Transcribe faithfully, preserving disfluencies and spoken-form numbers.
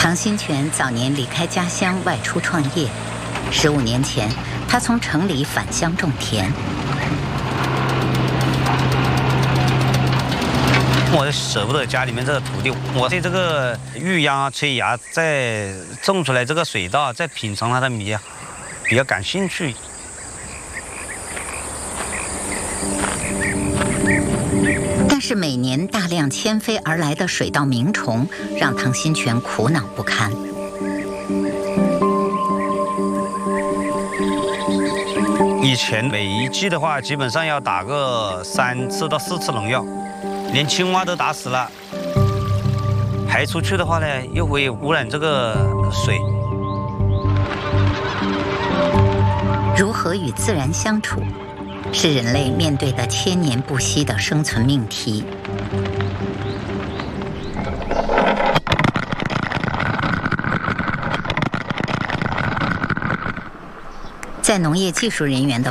唐新全早年离开家乡外出创业，十五年前，他从城里返乡种田。 我舍不得家里面这个土地，我对这个玉秧啊、催芽在种出来这个水稻，在品尝它的米啊，比较感兴趣。 但是每年大量迁飞而来的水稻鸣虫，让唐新全苦恼不堪。 以前每一季的话，基本上要打个三次到四次农药，连青蛙都打死了。排出去的话呢，又会污染这个水。 如何与自然相处，是人类面对的千年不息的生存命题。在农业技术人员的